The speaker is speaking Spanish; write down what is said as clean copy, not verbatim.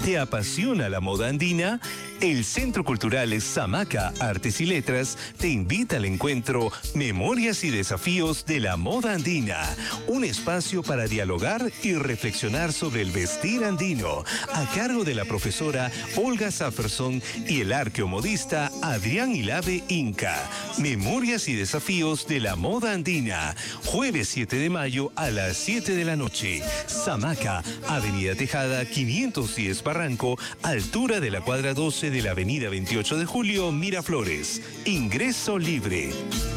¿Te apasiona la moda andina? El Centro Cultural Samaca Artes y Letras te invita al encuentro Memorias y Desafíos de la Moda Andina, un espacio para dialogar y reflexionar sobre el vestir andino, a cargo de la profesora Olga Safferson y el arqueomodista Adrián Ilave Inca. Memorias y Desafíos de la Moda Andina, jueves 7 de mayo a las 7 de la noche. Samaca, Avenida Tejada 510 Barranco, altura de la cuadra 12 de la avenida 28 de Julio, Miraflores. Ingreso libre.